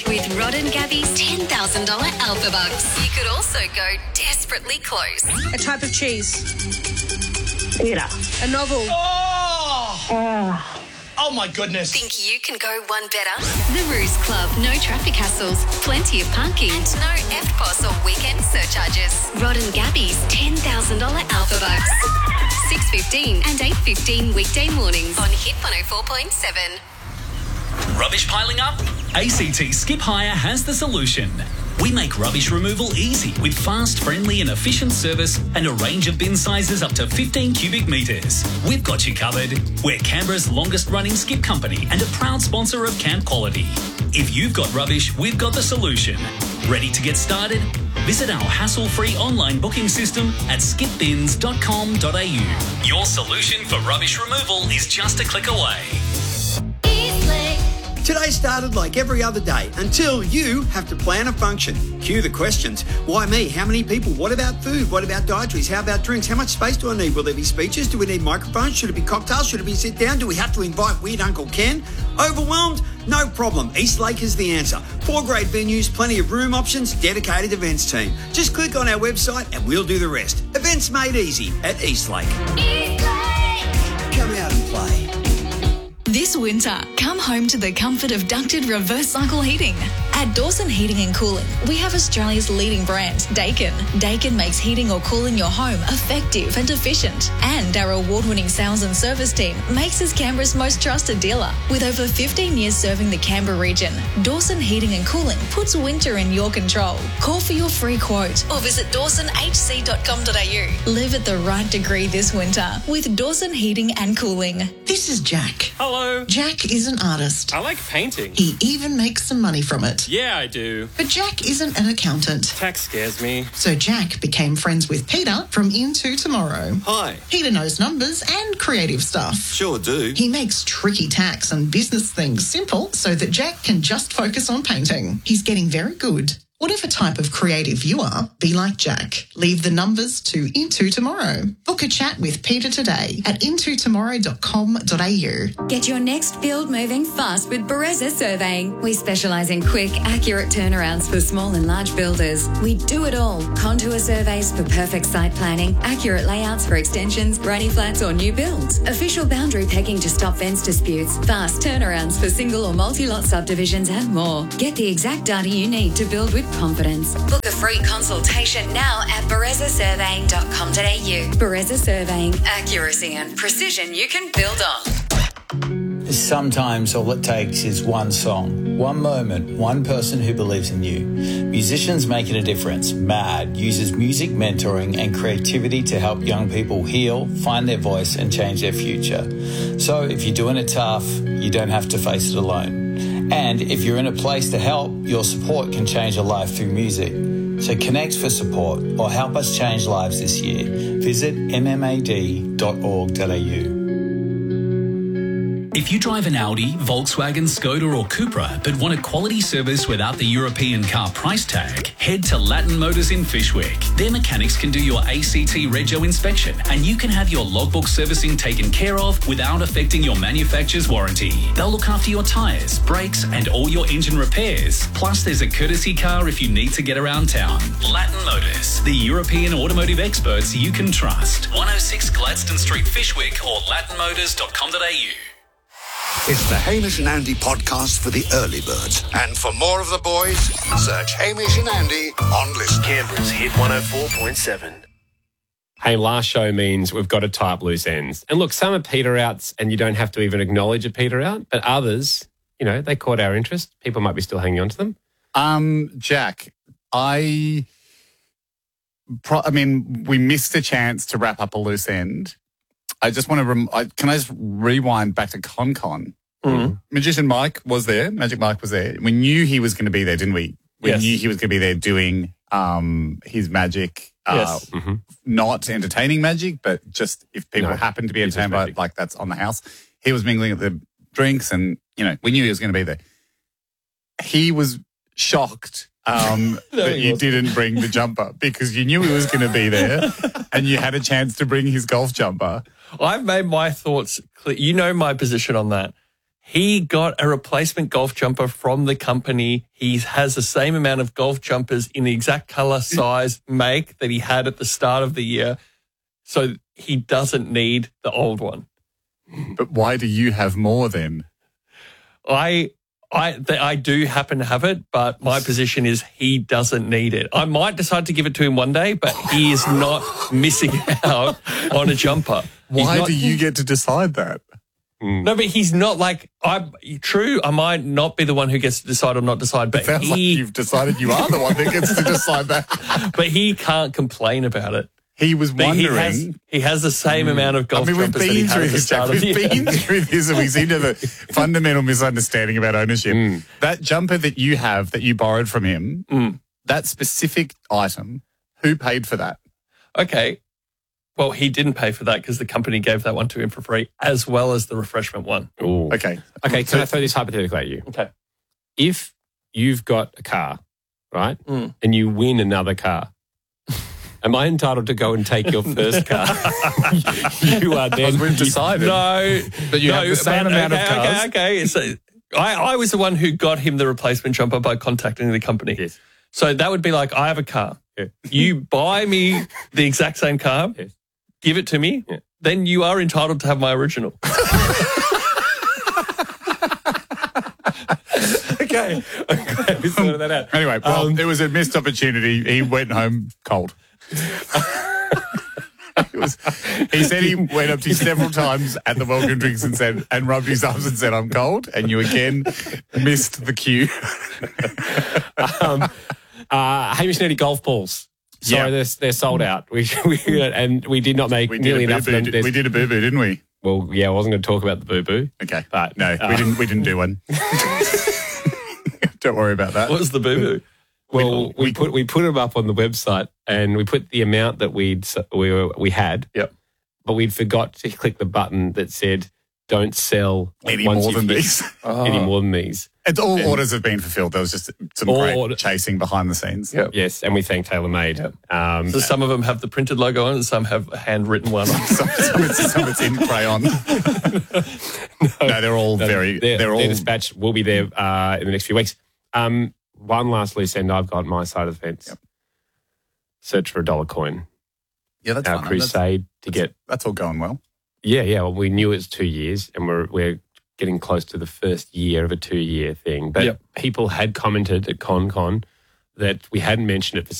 week with Rod and Gabby's $10,000 Alpha Bucks. You could also go desperately close. A type of cheese. Pita. A novel. Oh, my goodness. Think you can go one better? The Ruse Club. No traffic hassles, plenty of parking, and no EFTPOS or weekend surcharges. Rod and Gabby's $10,000 Alpha Bucks. 6:15 and 8:15 weekday mornings on Hit 104.7. Rubbish piling up? ACT Skip Hire has the solution. We make rubbish removal easy with fast, friendly and efficient service and a range of bin sizes up to 15 cubic metres. We've got you covered. We're Canberra's longest running skip company and a proud sponsor of Camp Quality. If you've got rubbish, we've got the solution. Ready to get started? Visit our hassle-free online booking system at skipbins.com.au. Your solution for rubbish removal is just a click away. Today started like every other day until you have to plan a function. Cue the questions. Why me? How many people? What about food? What about dietaries? How about drinks? How much space do I need? Will there be speeches? Do we need microphones? Should it be cocktails? Should it be sit down? Do we have to invite weird Uncle Ken? Overwhelmed? No problem. Eastlake is the answer. 4 great venues, plenty of room options, dedicated events team. Just click on our website and we'll do the rest. Events made easy at Eastlake. Come out and play. This winter, come home to the comfort of ducted reverse cycle heating. At Dawson Heating and Cooling, we have Australia's leading brand, Daikin. Daikin makes heating or cooling your home effective and efficient. And our award-winning sales and service team makes us Canberra's most trusted dealer. With over 15 years serving the Canberra region, Dawson Heating and Cooling puts winter in your control. Call for your free quote or visit dawsonhc.com.au. Live at the right degree this winter with Dawson Heating and Cooling. This is Jack. Hello. Jack is an artist. I like painting. He even makes some money from it. Yeah, I do. But Jack isn't an accountant. Tax scares me. So Jack became friends with Peter from Into Tomorrow. Hi. Peter knows numbers and creative stuff. Sure do. He makes tricky tax and business things simple so that Jack can just focus on painting. He's getting very good. Whatever type of creative you are, be like Jack. Leave the numbers to Into Tomorrow. Book a chat with Peter today at intotomorrow.com.au. Get your next build moving fast with Bereza Surveying. We specialise in quick, accurate turnarounds for small and large builders. We do it all. Contour surveys for perfect site planning, accurate layouts for extensions, granny flats or new builds, official boundary pegging to stop fence disputes, fast turnarounds for single or multi-lot subdivisions and more. Get the exact data you need to build with confidence. Book a free consultation now at berezasurveying.com.au. Bereza Surveying. Accuracy and precision you can build on. Sometimes all it takes is one song, one moment, one person who believes in you. Musicians Making a Difference, MAD, uses music mentoring and creativity to help young people heal, find their voice and change their future. So if you're doing it tough, you don't have to face it alone. And if you're in a place to help, your support can change a life through music. So connect for support or help us change lives this year. Visit mmad.org.au. If you drive an Audi, Volkswagen, Skoda or Cupra but want a quality service without the European car price tag, head to Latin Motors in Fyshwick. Their mechanics can do your ACT Rego inspection and you can have your logbook servicing taken care of without affecting your manufacturer's warranty. They'll look after your tyres, brakes and all your engine repairs. Plus there's a courtesy car if you need to get around town. Latin Motors, the European automotive experts you can trust. 106 Gladstone Street, Fyshwick or latinmotors.com.au. It's the Hamish and Andy podcast for the early birds. And for more of the boys, search Hamish and Andy on Listen. Canberra's Hit 104.7. Hey, last show means we've got to tie up loose ends. And look, some are peter outs and you don't have to even acknowledge a peter out, but others, you know, they caught our interest. People might be still hanging on to them. Jack, I mean, we missed a chance to wrap up a loose end. I just want to, can I just rewind back to ConCon? Mm-hmm. Magician Mike was there. Magic Mike was there. We knew he was going to be there, didn't we? We knew he was going to be there doing his magic, not entertaining magic, but just if people happen to be entertained by it, like that's on the house. He was mingling at the drinks and, you know, we knew he was going to be there. He was shocked that you didn't bring the jumper because you knew he was going to be there and you had a chance to bring his golf jumper. I've made my thoughts clear. You know my position on that. He got a replacement golf jumper from the company. He has the same amount of golf jumpers in the exact colour, size, make that he had at the start of the year. So he doesn't need the old one. But why do you have more then? I do happen to have it, but my position is he doesn't need it. I might decide to give it to him one day, but he is not missing out on a jumper. Why do you get to decide that? No, but he's not like, I might not be the one who gets to decide or not decide, but it sounds like you've decided you are the one that gets to decide that. But he can't complain about it. He was wondering. He has the same amount of golf jumpers that he had at the start of the year. We've been through this and we seem to have a fundamental misunderstanding about ownership. That jumper that you have, that you borrowed from him, that specific item, who paid for that? Okay. Well, he didn't pay for that because the company gave that one to him for free, as well as the refreshment one. Ooh. Okay. Okay, can I throw this hypothetical at you? Okay. If you've got a car, right, and you win another car, am I entitled to go and take your first car? You are then. We've decided. No. But you have the same amount of cars. Okay. So I was the one who got him the replacement jumper by contacting the company. Yes. So that would be like, I have a car. Yeah. You buy me the exact same car, give it to me, then you are entitled to have my original. Okay. We sorted that out. Anyway, well, it was a missed opportunity. He went home cold. He said he went up to you several times at the welcome drinks and rubbed his arms and said, "I'm cold," and you again missed the cue. Hamish and Andy golf balls. Sorry, they're sold out. And we did not make nearly enough of them. We did a boo-boo, didn't we? Well, yeah, I wasn't going to talk about the boo-boo. Okay. But no, we didn't do one. Don't worry about that. What was the boo-boo? Well, we put them up on the website and we put the amount that we had. Yep. But we'd forgot to click the button that said, "Don't sell any more than these." Any more than these. And all orders have been fulfilled. There was just some great chasing behind the scenes. Yep. Yes, and we thank TaylorMade. Yep. So some of them have the printed logo on and some have a handwritten one on. some it's in crayon. No, they're all they're all dispatched. We'll be there in the next few weeks. One last loose end I've got on my side of the fence. Yep. Search for a dollar coin. Yeah, that's our fun. crusade that's all going well. Yeah. Well, we knew it was 2 years, and we're getting close to the first year of a 2-year thing. But people had commented at ConCon that we hadn't mentioned it for